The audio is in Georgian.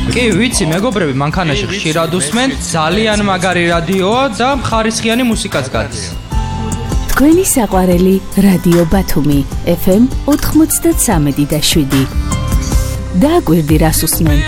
კი, ვიცი, მეგობრები, მანქანაში ხშირად უსმენ, ძალიან მაგარი რადიოა და ხარისხიანი მუსიკაც გადის. თქვენი საყვარელი რადიო ბათუმი FM 93.7. დააკვირდი რას უსმენ.